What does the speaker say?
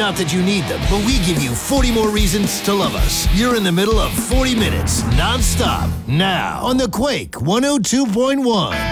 Not that you need them, but we give you 40 more reasons to love us. You're in the middle of 40 minutes, non-stop, now on the Quake 102.1.